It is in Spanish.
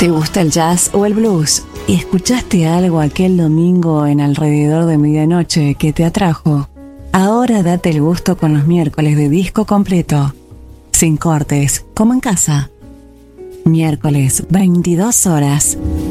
¿Te gusta el jazz o el blues? ¿Y escuchaste algo aquel domingo en alrededor de medianoche que te atrajo? Ahora date el gusto con los miércoles de disco completo. Sin cortes, como en casa. Miércoles, 22 horas.